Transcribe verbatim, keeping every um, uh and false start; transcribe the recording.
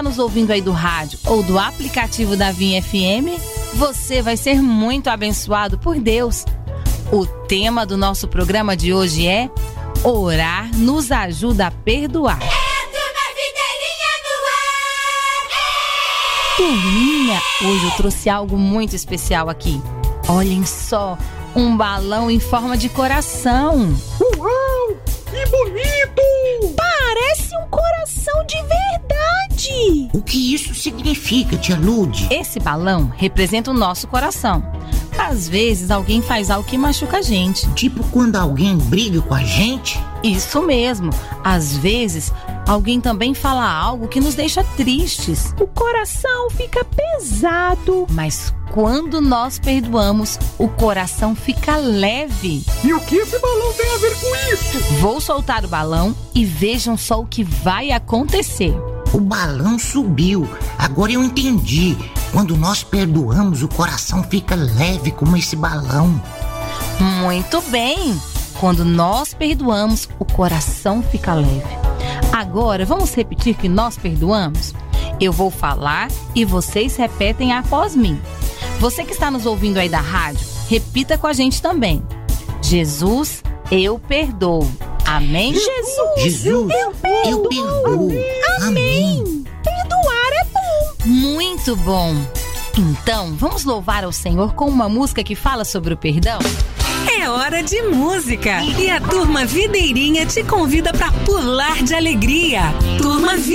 está nos ouvindo aí do rádio ou do aplicativo da Vinha F M, você vai ser muito abençoado por Deus. O tema do nosso programa de hoje é Orar nos ajuda a perdoar. É a Turma Videirinha no ar! Turminha, hoje eu trouxe algo muito especial aqui. Olhem só, um balão em forma de coração. Uau, que bonito! Parece um coração de verdade. O que isso significa, tia Lude? Esse balão representa o nosso coração. Às vezes alguém faz algo que machuca a gente. Tipo quando alguém briga com a gente? Isso mesmo. Às vezes alguém também fala algo que nos deixa tristes. O coração fica pesado. Mas quando nós perdoamos, o coração fica leve. E o que esse balão tem a ver com isso? Vou soltar o balão e vejam só o que vai acontecer. O balão subiu. Agora eu entendi. Quando nós perdoamos, o coração fica leve como esse balão. Muito bem. Quando nós perdoamos, o coração fica leve. Agora, vamos repetir que nós perdoamos? Eu vou falar e vocês repetem após mim. Você que está nos ouvindo aí da rádio, repita com a gente também. Jesus, eu perdoo. Amém? Jesus, Jesus, eu perdoo. eu perdoo. Amém. Perdoar é bom. Muito bom. Então, vamos louvar ao Senhor com uma música que fala sobre o perdão? É hora de música. E a Turma Videirinha te convida para pular de alegria. Turma